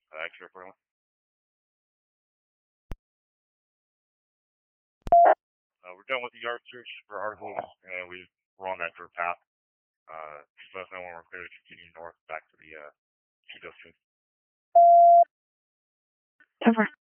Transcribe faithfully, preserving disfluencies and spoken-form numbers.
Uh, X-ray for Uh, we're done with the yard search for articles, and we we're on that dirt path. Uh, just let us know when we're clear to continue north back to the uh, Chico Stream. Over.